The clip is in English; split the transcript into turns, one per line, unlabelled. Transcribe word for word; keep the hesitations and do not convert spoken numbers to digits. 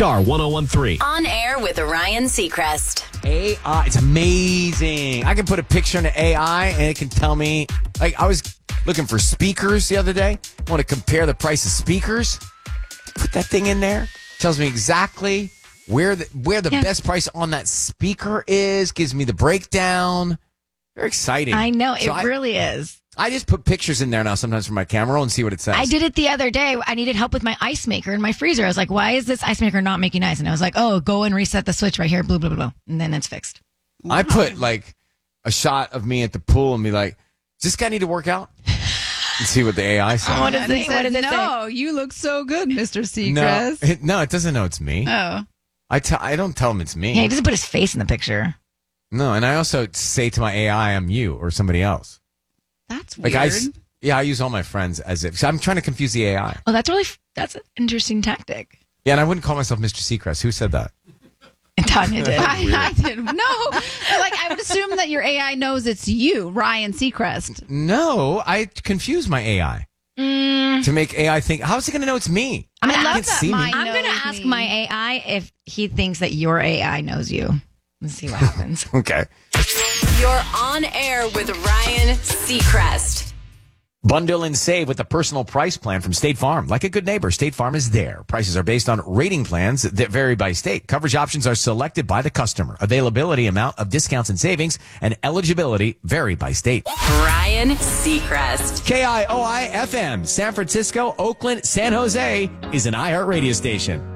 Star one oh one three.
On air with Ryan Seacrest.
A I, it's amazing. I can put a picture into A I and it can tell me, like I was looking for speakers the other day. I want to compare the price of speakers. Put that thing in there. Tells me exactly where the where the
Yeah.
best price on that speaker is. Gives me the breakdown. Very exciting.
I know, it
So I,
really is.
I just put pictures in there now sometimes for my camera roll and see what it says.
I did it the other day. I needed help with my ice maker in my freezer. I was like, why is this ice maker not making ice? And I was like, oh, go and reset the switch right here, blah, blah, blah, blah. And then it's fixed.
I put like a shot of me at the pool and be like, does this guy need to work out? And see what the A I says.
What is
And he
it? What
said,
does it say?
no, you look so good, Mister
No,
Seacrest.
it, no, it doesn't know it's me.
Oh.
I tell I don't tell him it's me.
Yeah, he doesn't put his face in the picture.
No, and I also say to my A I, I'm you or somebody else.
That's
Like
weird.
I, s- yeah, I use all my friends as if. So I'm trying to confuse the A I.
Oh, that's really, that's an interesting tactic.
Yeah, and I wouldn't call myself Mister Seacrest. Who said that?
And Tanya did.
I, I didn't know. Like, I would assume that your A I knows it's you, Ryan Seacrest.
No, I confuse my A I
Mm,
to make A I think. How is it going to know it's me?
I
I love
can't
that
see me.
mine
I'm going to
knows
ask
me.
my A I if he thinks that your A I knows you. Let's see what happens.
Okay.
You're on air with Ryan Seacrest.
Bundle and save with the personal price plan from State Farm. Like a good neighbor, State Farm is there. Prices are based on rating plans that vary by state. Coverage options are selected by the customer. Availability, amount of discounts and savings, and eligibility vary by state.
Ryan Seacrest.
K I O I F M, San Francisco, Oakland, San Jose is an iHeart radio station.